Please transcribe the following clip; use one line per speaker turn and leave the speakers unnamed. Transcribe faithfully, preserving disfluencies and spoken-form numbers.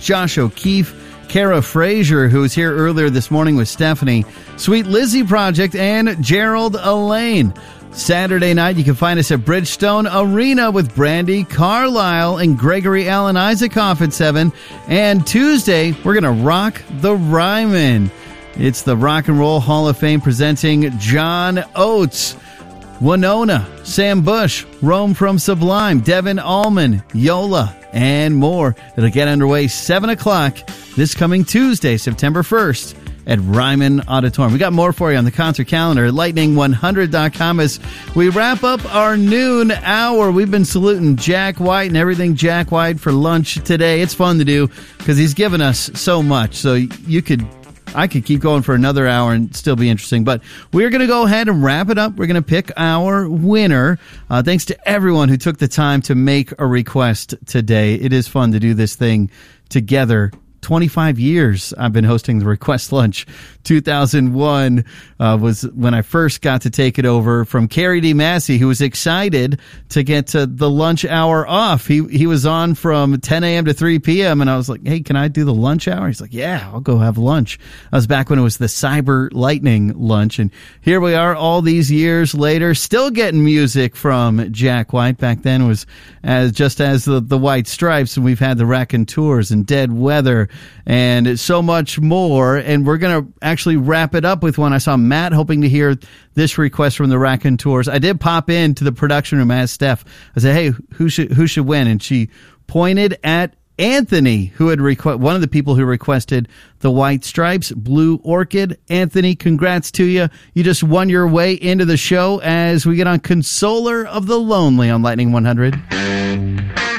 Josh O'Keefe, Kara Frazier, who was here earlier this morning with Stephanie, Sweet Lizzie Project, and Gerald Elaine. Saturday night, you can find us at Bridgestone Arena with Brandy Carlisle and Gregory Allen Isaacoff at seven. And Tuesday, we're going to rock the Ryman. It's the Rock and Roll Hall of Fame presenting John Oates, Winona, Sam Bush, Rome from Sublime, Devin Allman, Yola, and more. It'll get underway seven o'clock this coming Tuesday, September first. At Ryman Auditorium. We got more for you on the concert calendar at lightning one hundred dot com as we wrap up our noon hour. We've been saluting Jack White and everything Jack White for lunch today. It's fun to do because he's given us so much. So you could, I could keep going for another hour and still be interesting. But we're going to go ahead and wrap it up. We're going to pick our winner. Uh, thanks to everyone who took the time to make a request today. It is fun to do this thing together. twenty-five years I've been hosting the Request Lunch. two thousand one uh, was when I first got to take it over from Carrie D. Massey, who was excited to get uh, the lunch hour off. He he was on from ten a.m. to three p.m. and I was like, hey, can I do the lunch hour? He's like, yeah, I'll go have lunch. I was back when it was the Cyber Lightning lunch, and here we are all these years later, still getting music from Jack White. Back then it was as just as the, the White Stripes, and we've had the Raconteurs and Dead Weather and so much more. And we're going to actually wrap it up with one. I saw Matt hoping to hear this request from the Raconteurs. I did pop into the production room, asked Steph. I said, hey, who should who should win? And she pointed at Anthony, who had requ- one of the people who requested the White Stripes, Blue Orchid. Anthony, congrats to you. You just won your way into the show as we get on Consoler of the Lonely on Lightning one hundred.